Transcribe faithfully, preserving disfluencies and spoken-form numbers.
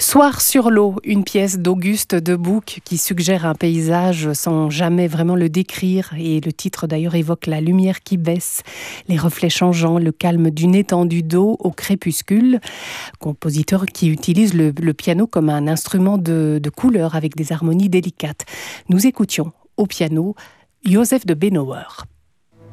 Soir sur l'eau, une pièce d'Auguste Debouc qui suggère un paysage sans jamais vraiment le décrire. Et le titre d'ailleurs évoque la lumière qui baisse, les reflets changeants, le calme d'une étendue d'eau au crépuscule. Compositeur qui utilise le, le piano comme un instrument de, de couleur avec des harmonies délicates. Nous écoutions au piano Joseph de Benauer.